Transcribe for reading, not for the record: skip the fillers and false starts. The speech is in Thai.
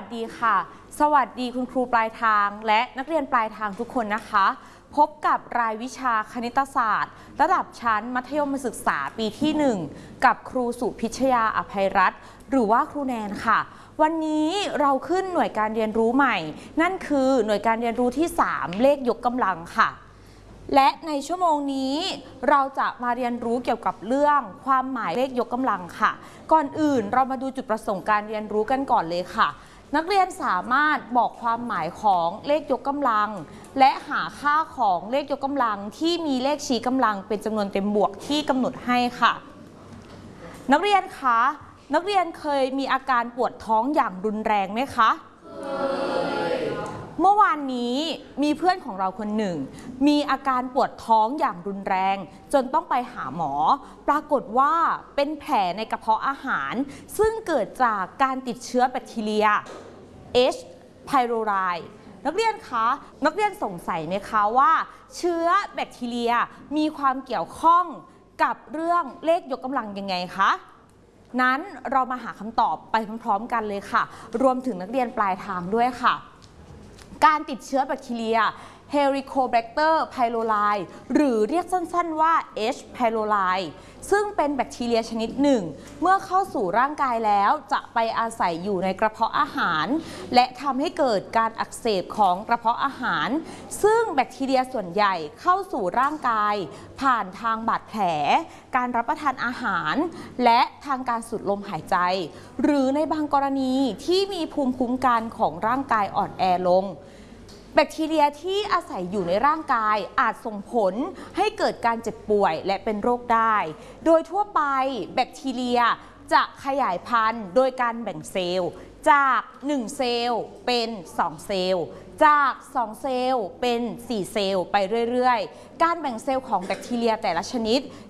สดีค่ะสวัสดีคุณครูปลายทางและนักเรียนปลายทางทุกคนนะคะพบกับรายวิชาคณิตศาสตร์ระดับชั้นมัธยมศึกษาปีที่ 1กับครูสุพิชยาอภัยรัตน์หรือว่าครูแนนค่ะวันนี้เราขึ้นหน่วยการเรียนรู้ใหม่นั่นคือหน่วยการเรียนรู้ที่ 3 เลขยกกำลังค่ะและในชั่วโมงนี้เราจะมาเรียนรู้เกี่ยวกับเรื่องความหมายเลขยกกำลังค่ะก่อนอื่นเรามาดูจุดประสงค์การเรียนรู้กันก่อนเลยค่ะนักเรียนสามารถบอกความหมายของเลขยกกำลังและหาค่าของเลขยกกำลังที่มีเลขชี้กำลังเป็นจำนวนเต็มบวกที่กำหนดให้ค่ะนักเรียนคะนักเรียนเคยมีอาการปวดท้องอย่างรุนแรงไหมคะเมื่อวานนี้มีเพื่อนของเราคนหนึ่งมีอาการปวดท้องอย่างรุนแรงจนต้องไปหาหมอปรากฏว่าเป็นแผลในกระเพาะอาหารซึ่งเกิดจากการติดเชื้อแบคทีเรีย H. pylori นักเรียนคะนักเรียนสงสัยไหมคะว่าเชื้อแบคทีเรียมีความเกี่ยวข้องกับเรื่องเลขยกกำลังยังไงคะนั้นเรามาหาคำตอบไปพร้อมๆกันเลยค่ะรวมถึงนักเรียนปลายทางด้วยค่ะการติดเชื้อแบคทีเรีย Helicobacter pylori หรือเรียกสั้นๆว่า H. pylori ซึ่งเป็นแบคทีเรียชนิดหนึ่งเมื่อเข้าสู่ร่างกายแล้วจะไปอาศัยอยู่ในกระเพาะอาหารและทำให้เกิดการอักเสบของกระเพาะอาหารซึ่งแบคทีเรียส่วนใหญ่เข้าสู่ร่างกายผ่านทางบาดแผลการรับประทานอาหารและทางการสูดลมหายใจหรือในบางกรณีที่มีภูมิคุ้มกันของร่างกายอ่อนแอลงแบคทีเรียที่อาศัยอยู่ในร่างกายอาจส่งผลให้เกิดการเจ็บป่วยและเป็นโรคได้โดยทั่วไปแบคทีเรียจะขยายพันธุ์โดยการแบ่งเซลล์จาก1เซลล์เป็น2เซลล์จาก2เซลล์เป็น4เซลล์ไปเรื่อยๆการแบ่งเซลล์ของแบคทีเรียแต่ละชนิด